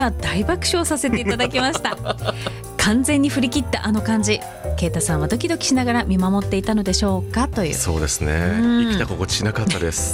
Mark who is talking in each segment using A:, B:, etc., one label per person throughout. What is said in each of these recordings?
A: 大爆笑させていただきました完全に振り切ったあの感じ、啓太さんはドキドキしながら見守っていたのでしょうかという。
B: そうですね、生きた心地しなかったです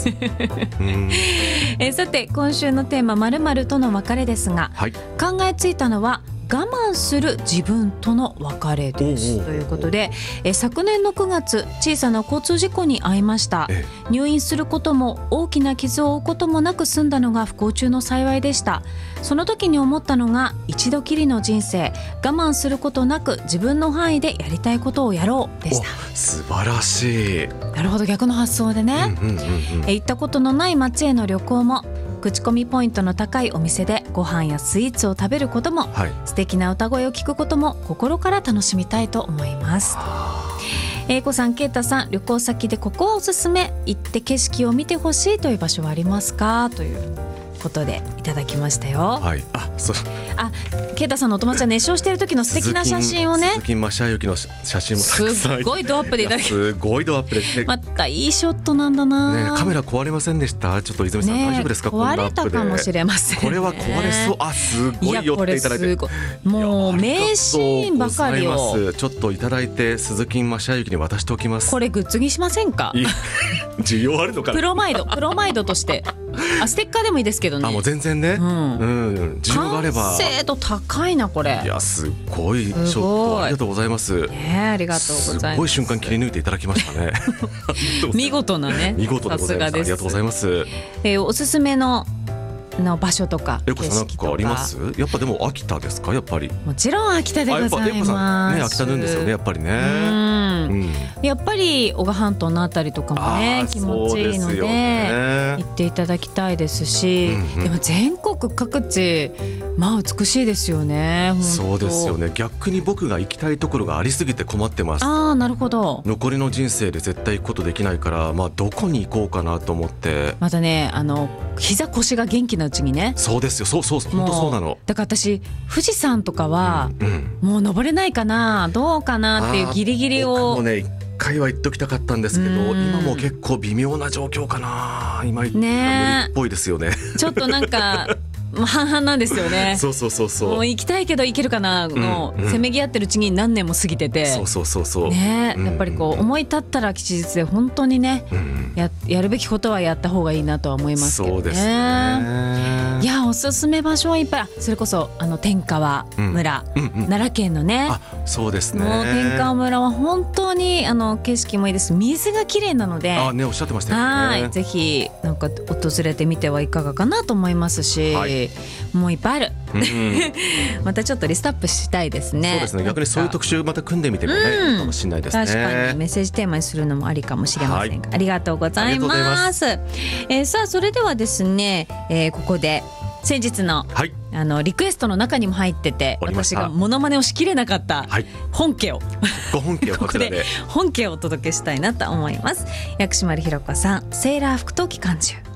A: さて今週のテーマ〇〇との別れですが、
B: はい、
A: 考えついたのは我慢する自分との別れですということで、昨年の9月小さな交通事故に遭いました。入院することも大きな傷を負うこともなく済んだのが不幸中の幸いでした。その時に思ったのが、一度きりの人生、我慢することなく自分の範囲でやりたいことをやろうでした。
B: 素晴らしい。
A: なるほど、逆の発想でね、行ったことのない街への旅行も、口コミポイントの高いお店でご飯やスイーツを食べることも、はい、素敵な歌声を聞くことも心から楽しみたいと思います。英子さん、啓太さん、旅行先でここはおすすめ、行って景色を見てほしいという場所はありますかということでいただきましたよ。
B: はい、
A: 啓太さんのお友達は熱唱している時の素敵な写真をね、
B: 鈴木雅之の写真もたくさん、
A: すごいドアップでいただき
B: すごいドアップで、ね、
A: またいいショットなんだな、
B: カメラ壊れませんでした？ちょっと泉さん、大丈夫ですか？
A: 壊れたかもしれませんね。
B: これは壊れそう。すごい寄っていただいて、
A: もう名シーンばかりを
B: ちょっといただいて、鈴木雅之に渡しておきます。
A: これグッズにしませんか？
B: 需要あるのかな。プロマ
A: イドとしてステッカーでもいいですけどね。
B: もう全然ね、需要があれば。
A: 完成度高いなこれ。
B: いや、すごいショット、ありがとうございます。
A: ありがとうございます。
B: すごい瞬間切り抜いていただきましたね
A: 見事なね、
B: 見事でございます。ありがとうございます。
A: おすすめの場所とか景色とか、
B: なんかあります？やっぱでも秋田ですか？やっぱり
A: もちろん秋田でございます。
B: 秋田なんですよね、やっぱりね。
A: やっぱり男鹿半島のあたりとかもね、気持ちいいので行っていただきたいですし、でも全国各地美しいですよね。
B: そうですよね。逆に僕が行きたいところがありすぎて困ってます。
A: なるほど。
B: 残りの人生で絶対行くことできないから、どこに行こうかなと思って。
A: またね、膝腰が元気なうちにね。
B: そうですよ、そう本当そうなの。
A: だから私富士山とかは、もう登れないかな、どうかなっていうギリギリを。
B: 僕もね、一回は行っときたかったんですけど、今も結構微妙な状況かな。今行ったら無理っぽいですよね。
A: ちょっとなんか半々なんですよね。
B: そう
A: もう行きたいけど行けるかなの、せめぎ合ってるうちに何年も過ぎてて、ね、やっぱり思い立ったら吉日で本当にね、やるべきことはやった方がいいなとは思いますけどね。
B: そうですね。
A: いや、おすすめ場所はいっぱい。それこそ天川村、奈良県のね。
B: そうですね。
A: もう天川村は本当に景色もいいです。水が綺麗なので、
B: ね、おっしゃってましたよね。
A: ぜひなんか訪れてみてはいかがかなと思いますし、もういっぱいある。またちょっとリストアップしたいですね。
B: そうですね。逆にそういう特集また組んでみてもね、いいかもしれないですね。
A: 確かにメッセージテーマにするのもありかもしれませんが、ありがとうございます。さあ、それではですね、ここで先日の、リクエストの中にも入ってて、私がモノマネをしきれなかった本家を、ここで本家をお届けしたいなと思います。薬師丸ひろ子さん、セーラー服と機関銃。